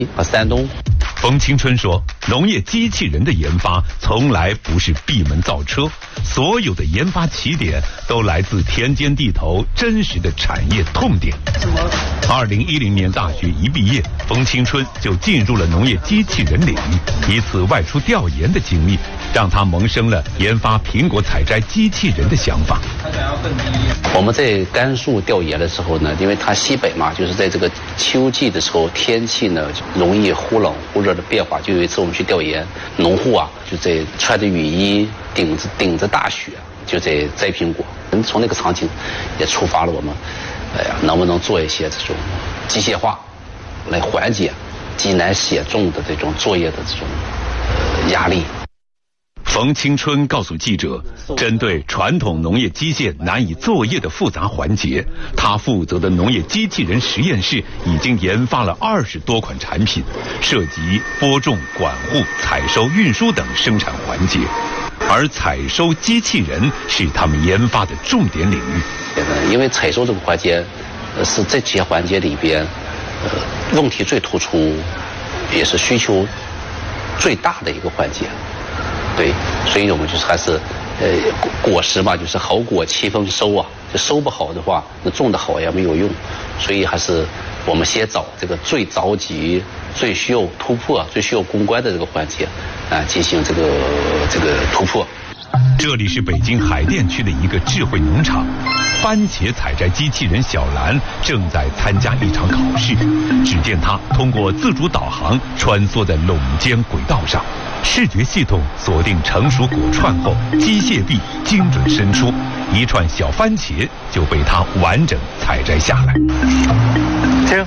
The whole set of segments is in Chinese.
和山东。 冯青春说，农业机器人的研发从来不是闭门造车，所有的研发起点都来自田间地头真实的产业痛点。2010年大学一毕业，冯青春就进入了农业机器人领域，一次外出调研的经历让他萌生了研发苹果采摘机器人的想法。 我们在甘肃调研的时候呢，因为它西北嘛，就是在这个秋季的时候，天气呢容易忽冷忽热的变化。就有一次我们去调研，农户啊就在穿着雨衣，顶着大雪，就在摘苹果。从那个场景也触发了我们，能不能做一些这种机械化，来缓解极难写重的这种作业的这种压力。 冯青春告诉记者，针对传统农业机械难以作业的复杂环节，他负责的农业机器人实验室已经研发了20多款产品，涉及播种、管护、采收、运输等生产环节，而采收机器人是他们研发的重点领域。 因为采收这个环节是这些环节里边问题最突出，也是需求最大的一个环节。对，所以我们就是还是果实嘛，就是好果7分收啊，就收不好的话，那种得好也没有用，所以还是我们先找这个最着急、最需要突破、最需要攻关的这个环节进行这个突破。 这里是北京海淀区的一个智慧农场，番茄采摘机器人小兰正在参加一场考试。只见它通过自主导航穿梭在垄间轨道上，视觉系统锁定成熟果串后，机械臂精准伸出，一串小番茄就被它完整采摘下来。 停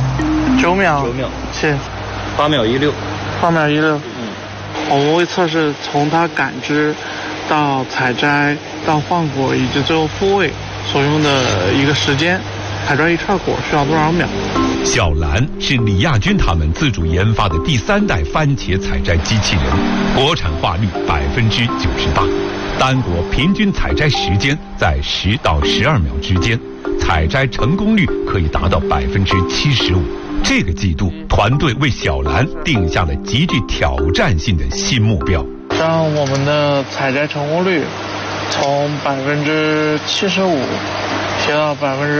，9秒，谢 ，8秒16，8 秒16。我们会测试从它感知到采摘到换果以及最后复位所用的一个时间，采摘一串果需要多少秒。 小兰是李亚军他们自主研发的第3代番茄采摘机器人，国产化率98%，单果平均采摘时间在10到12秒之间，采摘成功率可以达到75%。这个季度，团队为小兰定下了极具挑战性的新目标， 让我们的采摘成功率从75%提到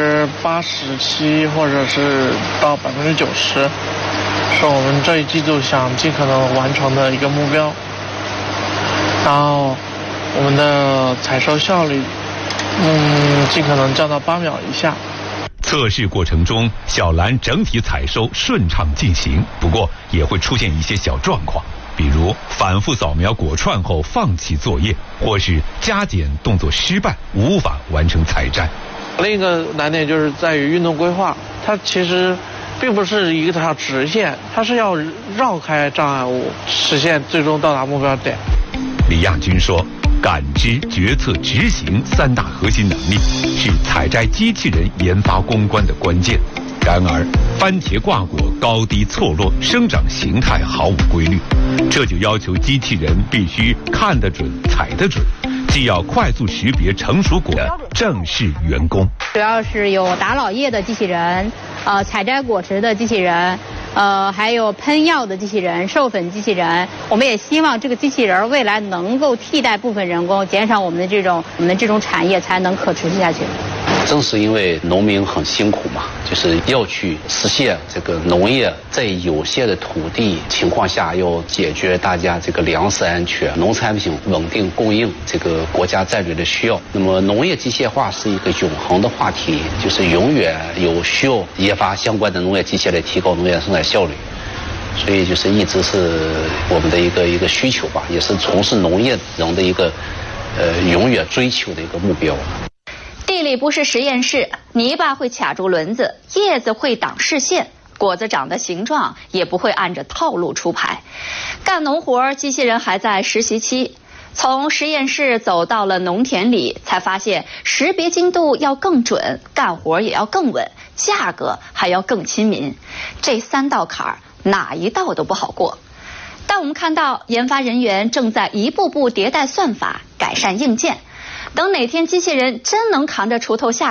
87%，或者是到90%，是我们这一季度想尽可能完成的一个目标。然后我们的采收效率，尽可能降到8秒以下。 测试过程中，小兰整体采收顺畅进行，不过也会出现一些小状况，比如反复扫描果串后放弃作业，或是加减动作失败，无法完成采摘。 另一个难点就是在于运动规划，它其实并不是一条直线，它是要绕开障碍物，实现最终到达目标点。 李亚军说，感知、决策、执行3大核心能力是采摘机器人研发攻关的关键。然而，番茄挂果高低错落，生长形态毫无规律，这就要求机器人必须看得准、采得准，既要快速识别成熟果的正式员工。 主要是有打老叶的机器人，采摘果实的机器人，还有喷药的机器人、授粉机器人。我们也希望这个机器人未来能够替代部分人工，减少我们的这种产业才能可持续下去。 正是因为农民很辛苦嘛，就是要去实现这个农业在有限的土地情况下，要解决大家这个粮食安全、农产品稳定供应这个国家战略的需要。那么农业机械化是一个永恒的话题，就是永远有需要研发相关的农业机械来提高农业生产效率。所以就是一直是我们的一个需求吧，也是从事农业人的一个永远追求的一个目标。 地里不是实验室，泥巴会卡住轮子，叶子会挡视线，果子长的形状也不会按着套路出牌。干农活，机器人还在实习期。从实验室走到了农田里，才发现识别精度要更准，干活也要更稳，价格还要更亲民。这3道坎儿，哪一道都不好过。但我们看到研发人员正在一步步迭代算法，改善硬件。等哪天机器人真能扛着锄头下地，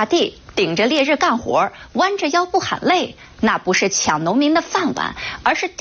顶着烈日干活，弯着腰不喊累，那不是抢农民的饭碗，而是